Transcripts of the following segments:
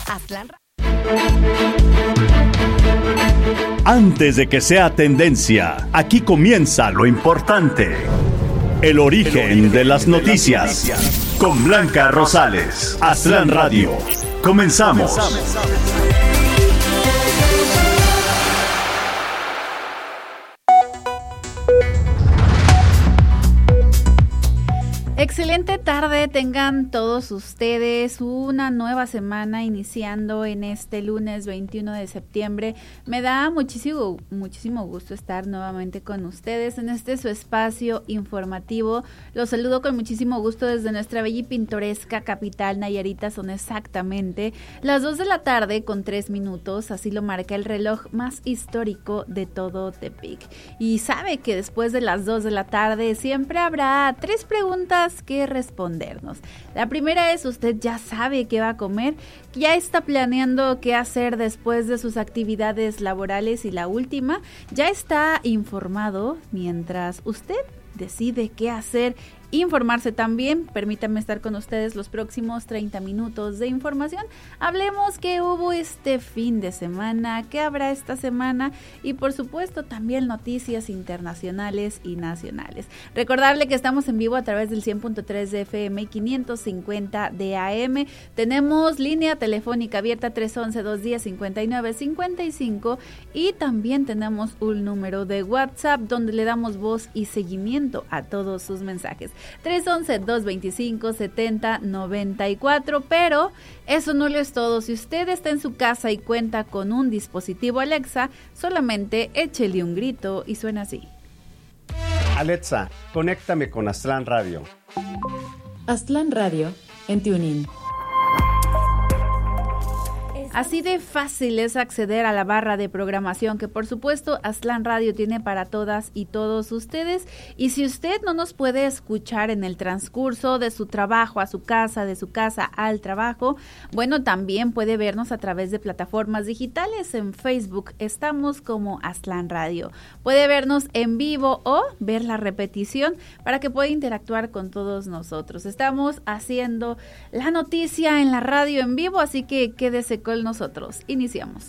Aztlán. Antes de que sea tendencia, aquí comienza lo importante. El origen de las noticias. Con Blanca Rosales. Aztlán Radio. Comenzamos. Excelente tarde tengan todos ustedes, una nueva semana iniciando en este lunes 21 de septiembre. Me da muchísimo gusto estar nuevamente con ustedes en este su espacio informativo. Los saludo con muchísimo gusto desde nuestra bella y pintoresca capital Nayarita. Son exactamente las 2 de la tarde con 3 minutos, así lo marca el reloj más histórico de todo Tepic. Y sabe que después de las 2 de la tarde siempre habrá 3 preguntas que respondernos. La primera es: ¿usted ya sabe qué va a comer? ¿Ya está planeando qué hacer después de sus actividades laborales? Y la última: ¿ya está informado mientras usted decide qué hacer? Informarse también. Permítanme estar con ustedes los próximos 30 minutos de información. Hablemos qué hubo este fin de semana, qué habrá esta semana y por supuesto también noticias internacionales y nacionales. Recordarle que estamos en vivo a través del 100.3 de FM y 550 de AM. Tenemos línea telefónica abierta 311-210-5955 y también tenemos un número de WhatsApp donde le damos voz y seguimiento a todos sus mensajes. 311-225-7094, pero eso no lo es todo. Si usted está en su casa y cuenta con un dispositivo Alexa, solamente échele un grito y suena así. Alexa, conéctame con Aztlán Radio. Aztlán Radio en TuneIn. Así de fácil es acceder a la barra de programación que por supuesto Aztlán Radio tiene para todas y todos ustedes. Y si usted no nos puede escuchar en el transcurso de su trabajo a su casa, de su casa al trabajo, bueno, también puede vernos a través de plataformas digitales. En Facebook estamos como Aztlán Radio. Puede vernos en vivo o ver la repetición para que pueda interactuar con todos nosotros. Estamos haciendo la noticia en la radio en vivo, así que quédese con nosotros. Iniciamos.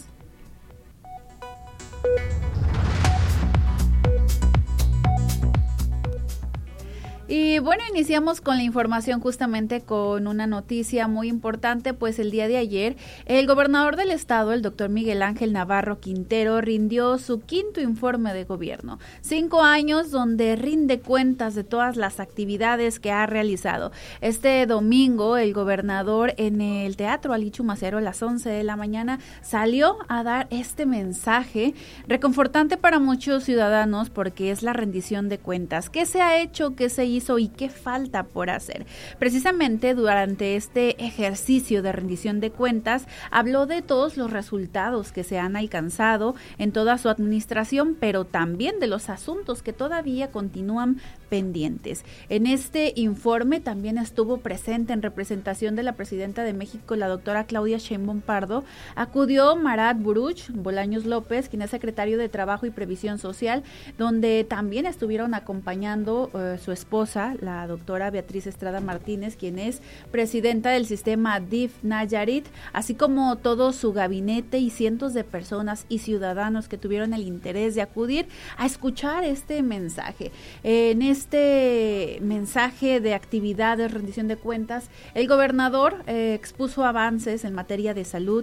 Y bueno, iniciamos con la información justamente con una noticia muy importante, pues el día de ayer el gobernador del estado, el doctor Miguel Ángel Navarro Quintero, rindió su 5º informe de gobierno. 5 años donde rinde cuentas de todas las actividades que ha realizado. Este domingo el gobernador en el Teatro Ali Chumacero a las 11 de la mañana salió a dar este mensaje reconfortante para muchos ciudadanos porque es la rendición de cuentas. ¿Qué se ha hecho? ¿Qué se hizo y qué falta por hacer? Precisamente durante este ejercicio de rendición de cuentas habló de todos los resultados que se han alcanzado en toda su administración, pero también de los asuntos que todavía continúan pendientes. En este informe también estuvo presente en representación de la presidenta de México, la doctora Claudia Sheinbaum Pardo. Acudió Marat Buruch Bolaños López, quien es secretario de Trabajo y Previsión Social, donde también estuvieron acompañando su esposa, la doctora Beatriz Estrada Martínez, quien es presidenta del sistema DIF Nayarit, así como todo su gabinete y cientos de personas y ciudadanos que tuvieron el interés de acudir a escuchar este mensaje. En este mensaje de actividades, rendición de cuentas, el gobernador expuso avances en materia de salud,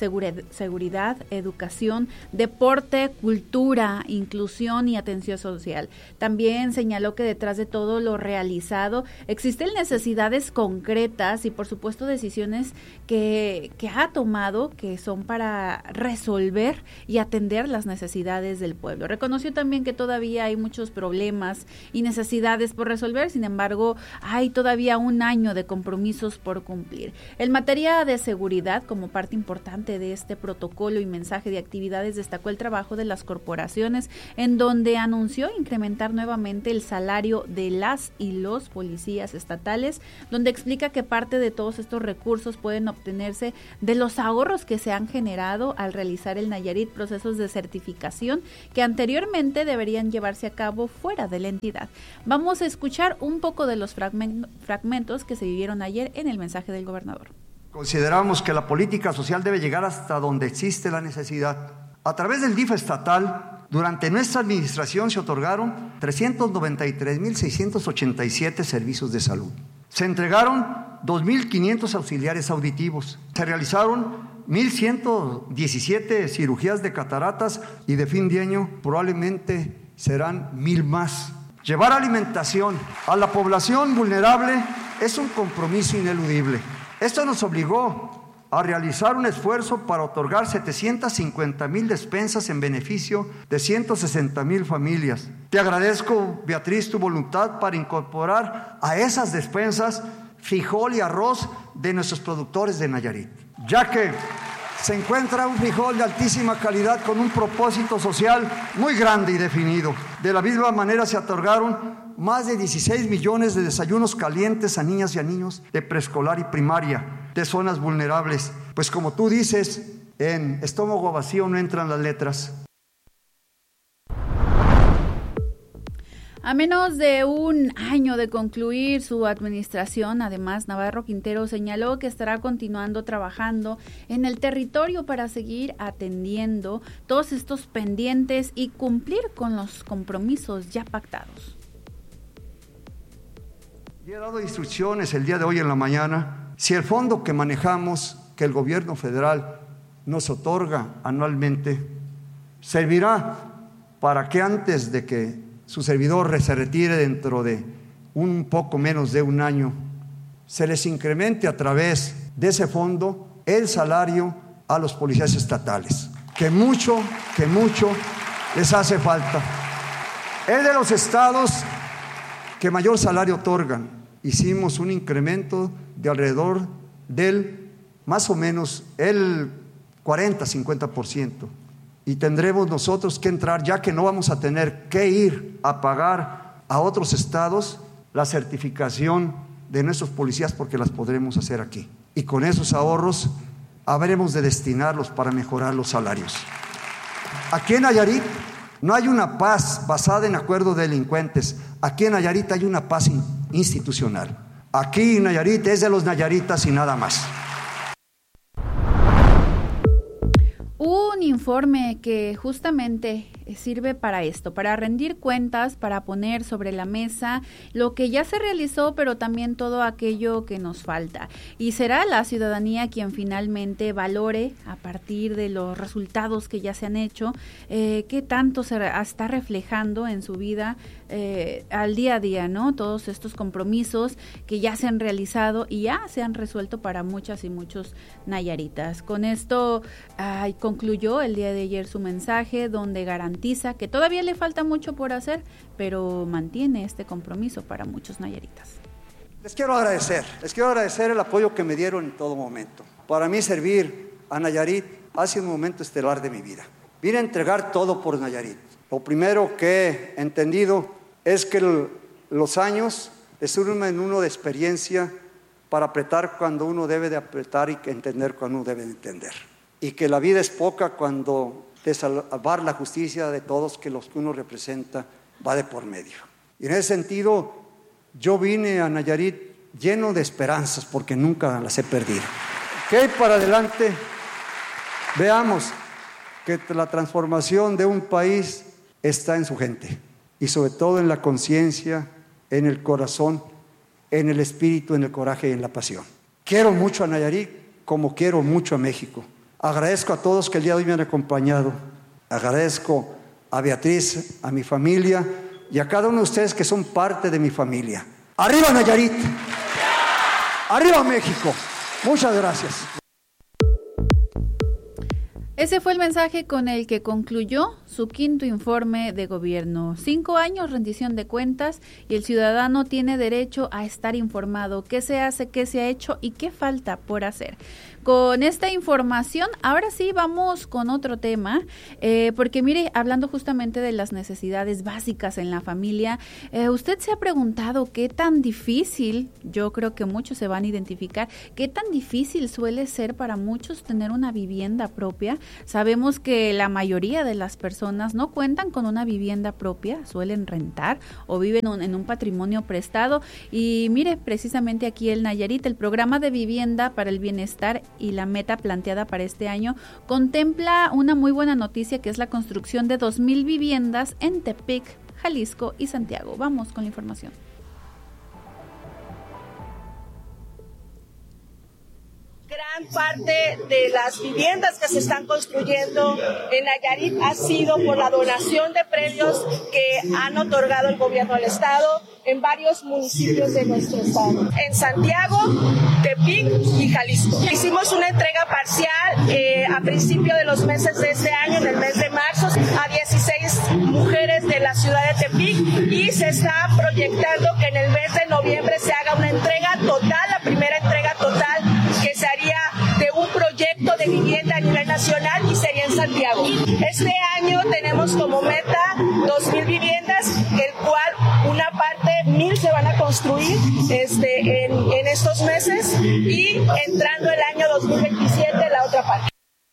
seguridad, educación, deporte, cultura, inclusión y atención social. También señaló que detrás de todo lo realizado existen necesidades concretas y por supuesto decisiones que ha tomado que son para resolver y atender las necesidades del pueblo. Reconoció también que todavía hay muchos problemas y necesidades por resolver, sin embargo, hay todavía un año de compromisos por cumplir. En materia de seguridad, como parte importante de este protocolo y mensaje de actividades, destacó el trabajo de las corporaciones, en donde anunció incrementar nuevamente el salario de las y los policías estatales, donde explica que parte de todos estos recursos pueden obtenerse de los ahorros que se han generado al realizar el Nayarit procesos de certificación que anteriormente deberían llevarse a cabo fuera de la entidad. Vamos a escuchar un poco de los fragmentos que se vivieron ayer en el mensaje del gobernador. Consideramos que la política social debe llegar hasta donde existe la necesidad. A través del DIF estatal, durante nuestra administración se otorgaron 393.687 servicios de salud. Se entregaron 2.500 auxiliares auditivos. Se realizaron 1.117 cirugías de cataratas y de fin de año probablemente serán 1.000 más. Llevar alimentación a la población vulnerable es un compromiso ineludible. Esto nos obligó a realizar un esfuerzo para otorgar 750,000 despensas en beneficio de 160,000 familias. Te agradezco, Beatriz, tu voluntad para incorporar a esas despensas frijol y arroz de nuestros productores de Nayarit, ya que se encuentra un frijol de altísima calidad con un propósito social muy grande y definido. De la misma manera se otorgaron más de 16 millones de desayunos calientes a niñas y a niños de preescolar y primaria, de zonas vulnerables. Pues como tú dices, en estómago vacío no entran las letras. A menos de un año de concluir su administración, además, Navarro Quintero señaló que estará continuando trabajando en el territorio para seguir atendiendo todos estos pendientes y cumplir con los compromisos ya pactados. Y he dado instrucciones el día de hoy en la mañana. Si el fondo que manejamos, que el gobierno federal nos otorga anualmente, servirá para que antes de que su servidor se retire dentro de un poco menos de un año, se les incremente a través de ese fondo el salario a los policías estatales, que mucho les hace falta. Es de los estados que mayor salario otorgan. Hicimos un incremento de alrededor del más o menos el 40-50%. Y tendremos nosotros que entrar, ya que no vamos a tener que ir a pagar a otros estados la certificación de nuestros policías, porque las podremos hacer aquí. Y con esos ahorros habremos de destinarlos para mejorar los salarios. Aquí en Nayarit no hay una paz basada en acuerdos de delincuentes. Aquí en Nayarit hay una paz institucional. Aquí en Nayarit es de los nayaritas y nada más. Un informe que justamente sirve para esto, para rendir cuentas, para poner sobre la mesa lo que ya se realizó, pero también todo aquello que nos falta. Y será la ciudadanía quien finalmente valore, a partir de los resultados que ya se han hecho, qué tanto se está reflejando en su vida al día a día, ¿no? Todos estos compromisos que ya se han realizado y ya se han resuelto para muchas y muchos nayaritas. Con esto concluyó el día de ayer su mensaje, donde garantiza que todavía le falta mucho por hacer, pero mantiene este compromiso para muchos nayaritas. Les quiero agradecer el apoyo que me dieron en todo momento. Para mí servir a Nayarit ha sido un momento estelar de mi vida. Vine a entregar todo por Nayarit. Lo primero que he entendido es que los años le sirven en uno de experiencia para apretar cuando uno debe de apretar y entender cuando uno debe de entender. Y que la vida es poca cuando de salvar la justicia de todos, que los que uno representa va de por medio. Y en ese sentido, yo vine a Nayarit lleno de esperanzas, porque nunca las he perdido. Que para adelante veamos que la transformación de un país está en su gente, y sobre todo en la conciencia, en el corazón, en el espíritu, en el coraje y en la pasión. Quiero mucho a Nayarit como quiero mucho a México. Agradezco a todos que el día de hoy me han acompañado. Agradezco a Beatriz, a mi familia y a cada uno de ustedes que son parte de mi familia. ¡Arriba Nayarit! ¡Arriba México! Muchas gracias. Ese fue el mensaje con el que concluyó su quinto informe de gobierno. 5 años, rendición de cuentas, y el ciudadano tiene derecho a estar informado qué se hace, qué se ha hecho y qué falta por hacer. Con esta información, ahora sí vamos con otro tema, porque mire, hablando justamente de las necesidades básicas en la familia, usted se ha preguntado qué tan difícil, yo creo que muchos se van a identificar, qué tan difícil suele ser para muchos tener una vivienda propia. Sabemos que la mayoría de las personas no cuentan con una vivienda propia, suelen rentar o viven en un patrimonio prestado. Y mire, precisamente aquí el Nayarit, el programa de vivienda para el bienestar y la meta planteada para este año contempla una muy buena noticia, que es la construcción de 2,000 viviendas en Tepic, Jalisco y Santiago. Vamos con la información. Gran parte de las viviendas que se están construyendo en Nayarit ha sido por la donación de predios que han otorgado el gobierno del estado en varios municipios de nuestro estado. En Santiago, Tepic y Jalisco. Hicimos una entrega parcial a principio de los meses de este año, en el mes de marzo, a 16 mujeres de la ciudad de Tepic, y se está proyectando que en el mes de noviembre se haga una entrega total, la primera entrega total que se haría de un proyecto de vivienda a nivel nacional, y sería en Santiago. Este año tenemos como meta 2,000 viviendas, el cual una parte, 1,000 se van a construir en estos meses, y entrando el año 2027 la otra parte.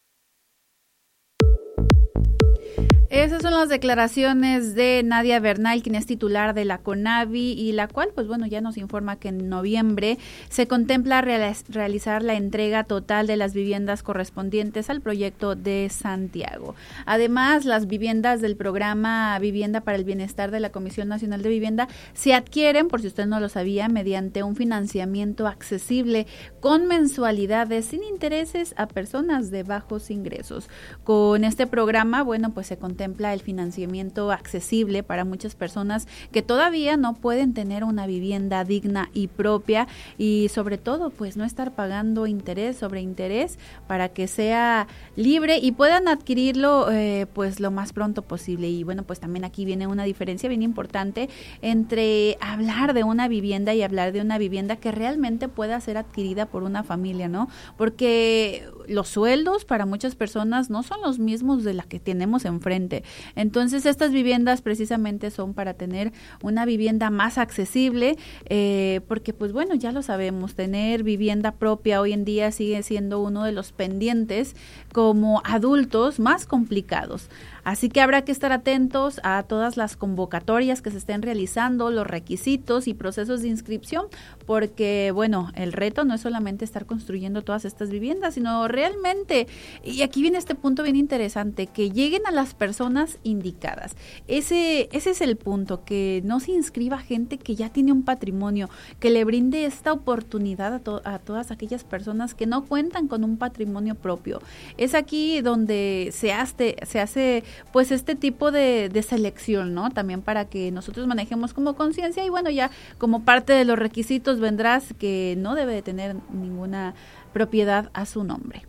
Esas son las declaraciones de Nadia Bernal, quien es titular de la CONAVI, y la cual, pues bueno, ya nos informa que en noviembre se contempla realizar la entrega total de las viviendas correspondientes al proyecto de Santiago. Además, las viviendas del programa Vivienda para el Bienestar de la Comisión Nacional de Vivienda se adquieren, por si usted no lo sabía, mediante un financiamiento accesible con mensualidades sin intereses a personas de bajos ingresos. Con este programa, bueno, pues se contempla el financiamiento accesible para muchas personas que todavía no pueden tener una vivienda digna y propia, y sobre todo pues no estar pagando interés sobre interés, para que sea libre y puedan adquirirlo pues lo más pronto posible. Y bueno, pues también aquí viene una diferencia bien importante entre hablar de una vivienda y hablar de una vivienda que realmente pueda ser adquirida por una familia, ¿no? Porque los sueldos para muchas personas no son los mismos de la que tenemos enfrente. Entonces estas viviendas precisamente son para tener una vivienda más accesible, porque pues bueno, ya lo sabemos, tener vivienda propia hoy en día sigue siendo uno de los pendientes como adultos más complicados. Así que habrá que estar atentos a todas las convocatorias que se estén realizando, los requisitos y procesos de inscripción, porque bueno, el reto no es solamente estar construyendo todas estas viviendas, sino realmente, y aquí viene este punto bien interesante, que lleguen a las personas indicadas. Ese es el punto, que no se inscriba gente que ya tiene un patrimonio, que le brinde esta oportunidad a todas aquellas personas que no cuentan con un patrimonio propio. Es aquí donde se hace pues este tipo de selección, ¿no? También para que nosotros manejemos como conciencia, y bueno, ya como parte de los requisitos vendrás que no debe de tener ninguna propiedad a su nombre.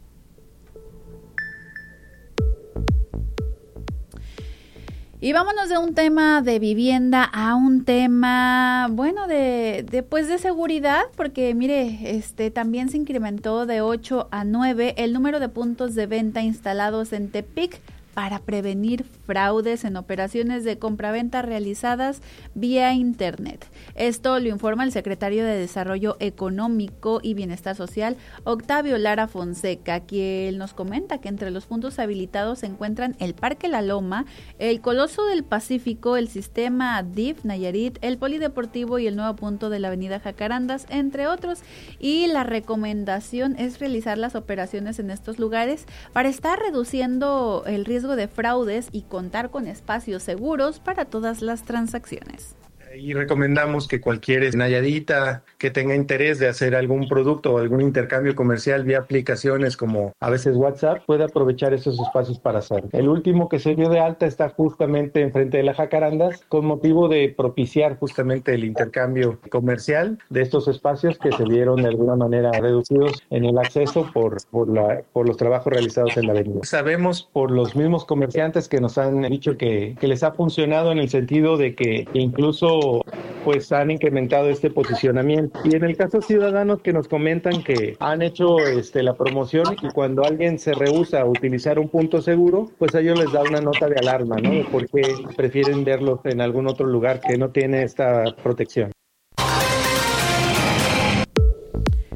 Y vámonos de un tema de vivienda a un tema, bueno, de seguridad, porque mire, también se incrementó de 8 a 9 el número de puntos de venta instalados en Tepic para prevenir fraudes en operaciones de compraventa realizadas vía Internet. Esto lo informa el secretario de Desarrollo Económico y Bienestar Social, Octavio Lara Fonseca, quien nos comenta que entre los puntos habilitados se encuentran el Parque La Loma, el Coloso del Pacífico, el sistema DIF Nayarit, el Polideportivo y el nuevo punto de la Avenida Jacarandas, entre otros. Y la recomendación es realizar las operaciones en estos lugares para estar reduciendo el riesgo de fraudes y contar con espacios seguros para todas las transacciones. Y recomendamos que cualquier nayarita que tenga interés de hacer algún producto o algún intercambio comercial vía aplicaciones como a veces WhatsApp puede aprovechar esos espacios para hacerlo. El último que se dio de alta está justamente enfrente de la Jacarandas con motivo de propiciar justamente el intercambio comercial de estos espacios que se vieron de alguna manera reducidos en el acceso por los trabajos realizados en la avenida. Sabemos por los mismos comerciantes que nos han dicho que les ha funcionado en el sentido de que incluso pues han incrementado este posicionamiento. Y en el caso de ciudadanos que nos comentan que han hecho la promoción y cuando alguien se rehúsa a utilizar un punto seguro, pues a ellos les da una nota de alarma, ¿no? De por qué prefieren verlos en algún otro lugar que no tiene esta protección.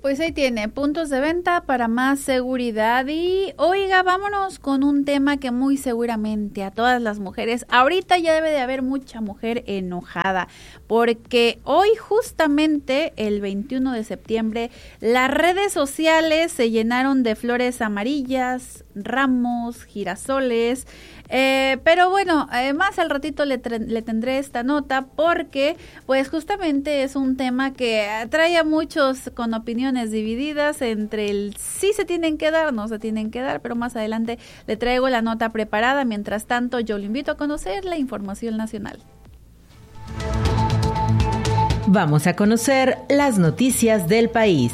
Pues ahí tiene, puntos de venta para más seguridad. Y oiga, vámonos con un tema que muy seguramente a todas las mujeres, ahorita ya debe de haber mucha mujer enojada, porque hoy justamente el 21 de septiembre las redes sociales se llenaron de flores amarillas, ramos, girasoles, pero bueno, más al ratito le tendré esta nota porque pues justamente es un tema que atrae a muchos con opiniones divididas entre el sí se tienen que dar, no se tienen que dar, pero más adelante le traigo la nota preparada. Mientras tanto, yo lo invito a conocer la información nacional. Vamos a conocer las noticias del país.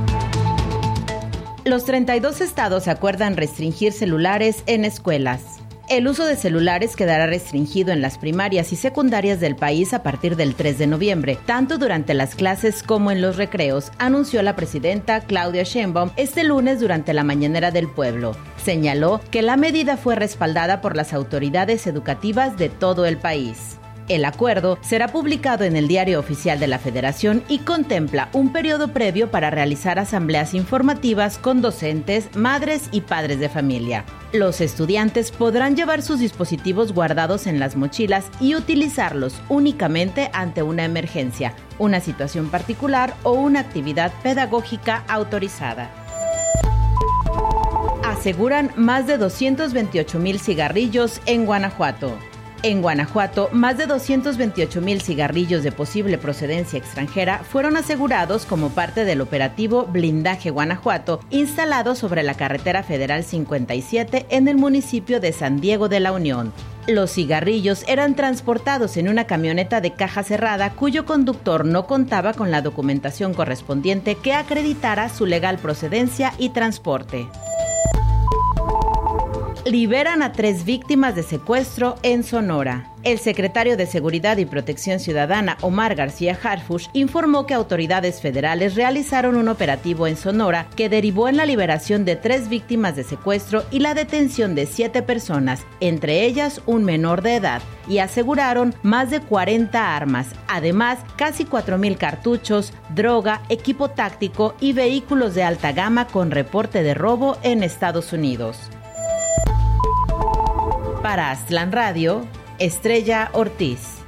Los 32 estados acuerdan restringir celulares en escuelas. El uso de celulares quedará restringido en las primarias y secundarias del país a partir del 3 de noviembre, tanto durante las clases como en los recreos, anunció la presidenta Claudia Sheinbaum este lunes durante la Mañanera del Pueblo. Señaló que la medida fue respaldada por las autoridades educativas de todo el país. El acuerdo será publicado en el Diario Oficial de la Federación y contempla un periodo previo para realizar asambleas informativas con docentes, madres y padres de familia. Los estudiantes podrán llevar sus dispositivos guardados en las mochilas y utilizarlos únicamente ante una emergencia, una situación particular o una actividad pedagógica autorizada. Aseguran más de 228,000 cigarrillos en Guanajuato. En Guanajuato, más de 228,000 cigarrillos de posible procedencia extranjera fueron asegurados como parte del operativo Blindaje Guanajuato, instalado sobre la carretera federal 57 en el municipio de San Diego de la Unión. Los cigarrillos eran transportados en una camioneta de caja cerrada cuyo conductor no contaba con la documentación correspondiente que acreditara su legal procedencia y transporte. Liberan a 3 víctimas de secuestro en Sonora. El secretario de Seguridad y Protección Ciudadana, Omar García Harfuch, informó que autoridades federales realizaron un operativo en Sonora que derivó en la liberación de 3 víctimas de secuestro y la detención de 7 personas, entre ellas un menor de edad, y aseguraron más de 40 armas, además casi 4,000 cartuchos, droga, equipo táctico y vehículos de alta gama con reporte de robo en Estados Unidos. Para Aztlán Radio, Estrella Ortiz.